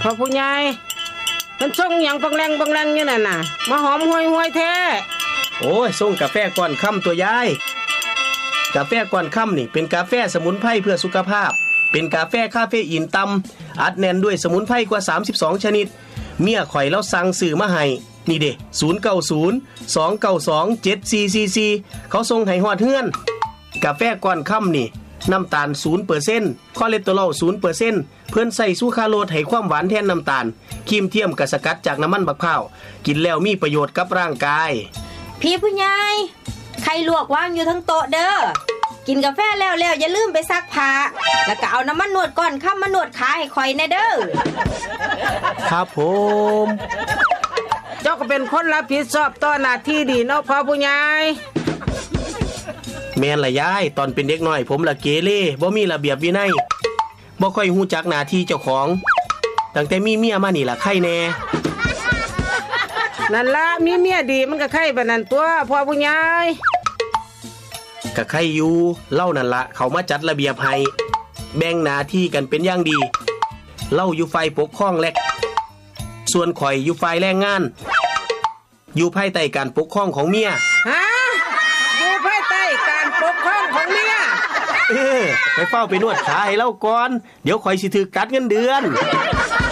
พ่อผู้ใหญ่มันส่งหยังปังแรงอยู่นั่นน่ะมาหอมห่วยแท้โอ้ยส่งกาแฟก่อนค่ำตัวยายกาแฟก่อนค่ำนี่เป็นกาแฟสมุนไพรเพื่อสุขภาพเป็นกาแฟคาเฟอีนต่ำอัดแน่นด้วยสมุนไพรกว่า32ชนิดเมียข่อยแล้วสั่งซื้อมาให้นี่เด้0902927444เขาส่งให้ฮอดเฮือนกาแฟก่อนค่ำนี่น้ำตาล 0% คอเลสเตอรอล 0% เพิ่นใส่ซูคราโลสให้ความหวานแทนน้ำตาลครีมเทียมกะสกัดจากน้ำมันบักพร้าวกินแล้วมีประโยชน์กับร่างกายพี่ผู้ใหญ่ไข่ลวกวางอยู่ทั้งโต๊ะเด้อกินกาแฟแล้วอย่าลืมไปซักผ้าแล้วก็เอาน้ำมันนวดก่อนค่ำมานวดขาให้ข่อยแน่เด้อครับผมเจ้าก็เป็นคนรับผิดชอบต่อหน้าที่ดีเนาะพ่อผู้ใหญ่แม่นละยายตอนเป็นเด็กน้อยผมละเกเรบ่มีระเบียบวินัยบ่ค่อยฮู้จักหน้าที่เจ้าของตั้งแต่มีเมียมานี่ล่ะไข่แน่นั่นล่ะมีเมียดีมันก็ไข่บัดนั้นตัวพ่อผู้ใหญ่ก็ไข่อยู่เล่านั่นละเขามาจัดระเบียบให้แบ่งหน้าที่กันเป็นอย่างดีเล่าอยู่ฝ่ายปกครองและส่วนข่อยอยู่ฝ่ายแรงงานอยู่ภายใต้การปกครองของเมียฮะอยู่ภายใต้การปกครองของเมียไปเฝ้าไปนวดขาให้เล่าก่อนเดี๋ยวข่อยสิถูกตัดเงินเดือน